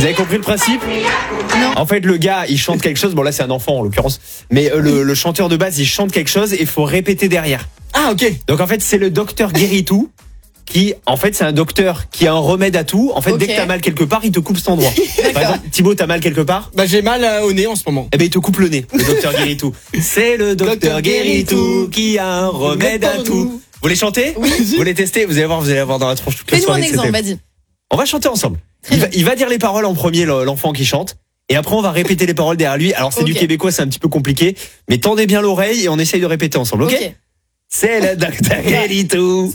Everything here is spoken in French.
Vous avez compris le principe? Non. En fait, le gars, il chante quelque chose. Bon, là, c'est un enfant en l'occurrence. Mais le chanteur de base, il chante quelque chose et il faut répéter derrière. Ah, ok. Donc, en fait, c'est le docteur Guéritou qui, en fait, c'est un docteur qui a un remède à tout. En fait, dès que t'as mal quelque part, il te coupe cet endroit. Par exemple, Thibaut, t'as mal quelque part? Bah, j'ai mal au nez en ce moment. Eh ben, il te coupe le nez, le docteur Guéritou. C'est le docteur Guéritou qui a un remède à tout. Vous les chantez? Oui. Vous les testez? Vous allez avoir dans la tronche toute la Fais-nous un soirée. exemple, vas-y. On va chanter ensemble. Il va dire les paroles en premier, l'enfant qui chante. Et après, on va répéter les paroles derrière lui. Alors, c'est du québécois, c'est un petit peu compliqué. Mais tendez bien l'oreille et on essaye de répéter ensemble, ok? Ok. C'est le docteur Guéritou.